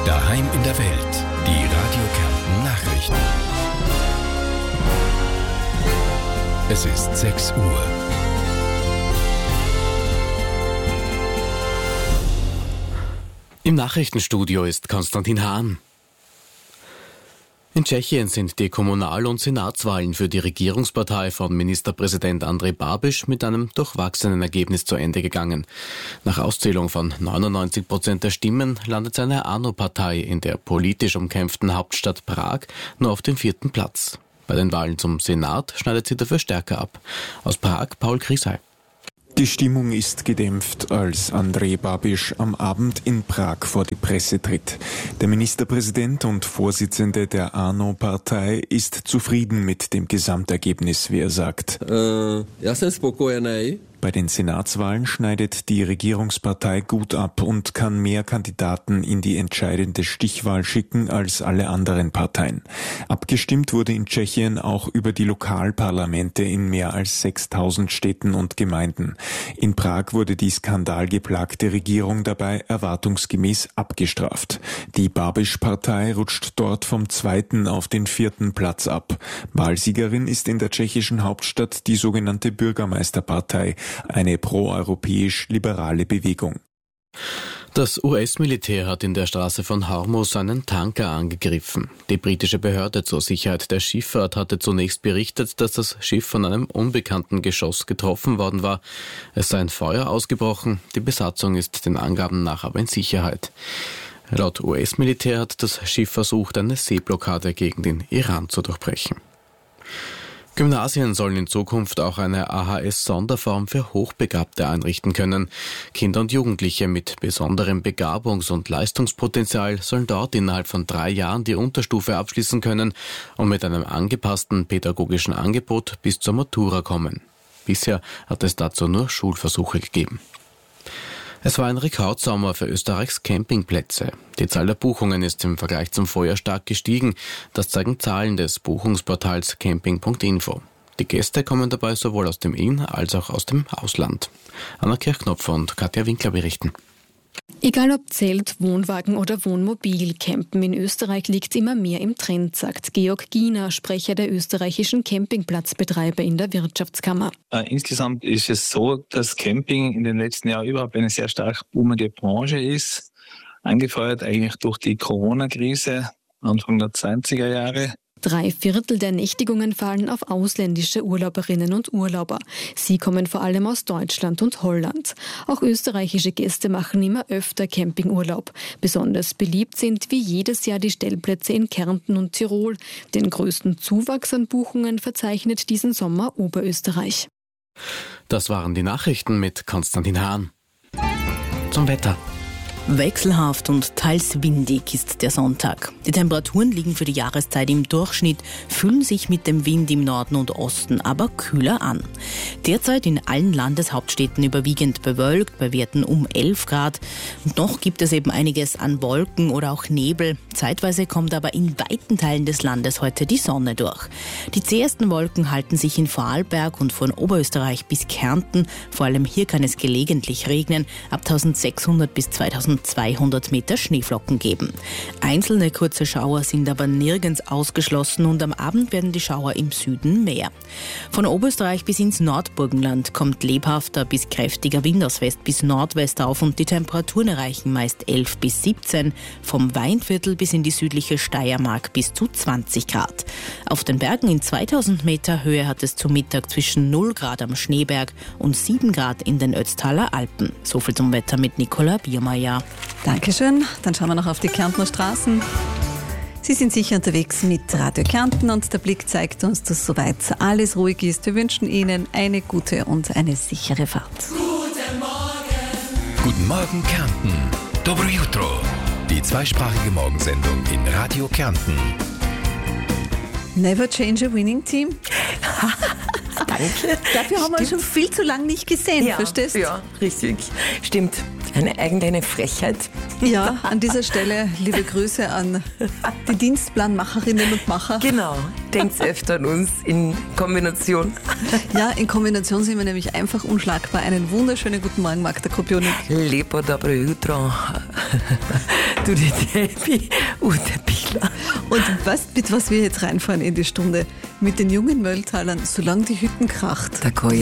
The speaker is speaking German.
Daheim in der Welt. Die Radio Kärnten Nachrichten. Es ist 6 Uhr. Im Nachrichtenstudio ist Konstantin Hahn. In Tschechien sind die Kommunal- und Senatswahlen für die Regierungspartei von Ministerpräsident Andrej Babiš mit einem durchwachsenen Ergebnis zu Ende gegangen. Nach Auszählung von 99% der Stimmen landet seine ANO-Partei in der politisch umkämpften Hauptstadt Prag nur auf dem 4. Platz. Bei den Wahlen zum Senat schneidet sie dafür stärker ab. Aus Prag Paul Krisay. Die Stimmung ist gedämpft, als Andrej Babiš am Abend in Prag vor die Presse tritt. Der Ministerpräsident und Vorsitzende der ANO-Partei ist zufrieden mit dem Gesamtergebnis, wie er sagt. Já jsem spokojený. Bei den Senatswahlen schneidet die Regierungspartei gut ab und kann mehr Kandidaten in die entscheidende Stichwahl schicken als alle anderen Parteien. Abgestimmt wurde in Tschechien auch über die Lokalparlamente in mehr als 6.000 Städten und Gemeinden. In Prag wurde die skandalgeplagte Regierung dabei erwartungsgemäß abgestraft. Die Babiš-Partei rutscht dort vom 2. auf den 4. Platz ab. Wahlsiegerin ist in der tschechischen Hauptstadt die sogenannte Bürgermeisterpartei, eine proeuropäisch-liberale Bewegung. Das US-Militär hat in der Straße von Hormuz einen Tanker angegriffen. Die britische Behörde zur Sicherheit der Schifffahrt hatte zunächst berichtet, dass das Schiff von einem unbekannten Geschoss getroffen worden war. Es sei ein Feuer ausgebrochen, die Besatzung ist den Angaben nach aber in Sicherheit. Laut US-Militär hat das Schiff versucht, eine Seeblockade gegen den Iran zu durchbrechen. Gymnasien sollen in Zukunft auch eine AHS-Sonderform für Hochbegabte einrichten können. Kinder und Jugendliche mit besonderem Begabungs- und Leistungspotenzial sollen dort innerhalb von 3 Jahren die Unterstufe abschließen können und mit einem angepassten pädagogischen Angebot bis zur Matura kommen. Bisher hat es dazu nur Schulversuche gegeben. Es war ein Rekordsommer für Österreichs Campingplätze. Die Zahl der Buchungen ist im Vergleich zum Vorjahr stark gestiegen. Das zeigen Zahlen des Buchungsportals camping.info. Die Gäste kommen dabei sowohl aus dem In- als auch aus dem Ausland. Anna Kirchknopfer und Katja Winkler berichten. Egal ob Zelt, Wohnwagen oder Wohnmobil, Campen in Österreich liegt immer mehr im Trend, sagt Georg Giener, Sprecher der österreichischen Campingplatzbetreiber in der Wirtschaftskammer. Insgesamt ist es so, dass Camping in den letzten Jahren überhaupt eine sehr stark boomende Branche ist, angefeuert eigentlich durch die Corona-Krise Anfang der 20er Jahre. 3/4 der Nächtigungen fallen auf ausländische Urlauberinnen und Urlauber. Sie kommen vor allem aus Deutschland und Holland. Auch österreichische Gäste machen immer öfter Campingurlaub. Besonders beliebt sind wie jedes Jahr die Stellplätze in Kärnten und Tirol. Den größten Zuwachs an Buchungen verzeichnet diesen Sommer Oberösterreich. Das waren die Nachrichten mit Konstantin Hahn. Zum Wetter. Wechselhaft und teils windig ist der Sonntag. Die Temperaturen liegen für die Jahreszeit im Durchschnitt, fühlen sich mit dem Wind im Norden und Osten aber kühler an. Derzeit in allen Landeshauptstädten überwiegend bewölkt, bei Werten um 11 Grad. Und noch gibt es eben einiges an Wolken oder auch Nebel. Zeitweise kommt aber in weiten Teilen des Landes heute die Sonne durch. Die zähesten Wolken halten sich in Vorarlberg und von Oberösterreich bis Kärnten. Vor allem hier kann es gelegentlich regnen, ab 1600 bis 2200 Meter Schneeflocken geben. Einzelne kurze Schauer sind aber nirgends ausgeschlossen und am Abend werden die Schauer im Süden mehr. Von Oberösterreich bis ins Nordburgenland kommt lebhafter bis kräftiger Wind aus West bis Nordwest auf und die Temperaturen erreichen meist 11 bis 17, vom Weinviertel bis in die südliche Steiermark bis zu 20 Grad. Auf den Bergen in 2000 Meter Höhe hat es zu Mittag zwischen 0 Grad am Schneeberg und 7 Grad in den Ötztaler Alpen. So viel zum Wetter mit Nicola Biermeier. Dankeschön. Dann schauen wir noch auf die Kärntner Straßen. Sie sind sicher unterwegs mit Radio Kärnten und der Blick zeigt uns, dass soweit alles ruhig ist. Wir wünschen Ihnen eine gute und eine sichere Fahrt. Guten Morgen! Guten Morgen, Kärnten. Dobro jutro. Die zweisprachige Morgensendung in Radio Kärnten. Never change a winning team. Danke. Dafür haben wir schon viel zu lange nicht gesehen, verstehst du? Ja, richtig. Stimmt. Eine Frechheit. Ja, an dieser Stelle liebe Grüße an die Dienstplanmacherinnen und Macher. Genau, denkt öfter an uns in Kombination. Ja, in Kombination sind wir nämlich einfach unschlagbar. Einen wunderschönen guten Morgen, Magda Kopionik. Lepo dobro jutro. Du, die Debbie und der Billa. Und mit was wir jetzt reinfahren in die Stunde? Mit den jungen Mölltalern, solange die Hütten kracht. Da kann